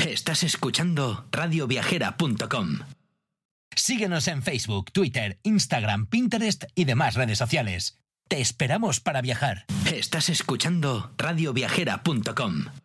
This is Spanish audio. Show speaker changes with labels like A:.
A: Estás escuchando radioviajera.com. Síguenos en Facebook, Twitter, Instagram, Pinterest y demás redes sociales. Te esperamos para viajar. Estás escuchando radioviajera.com.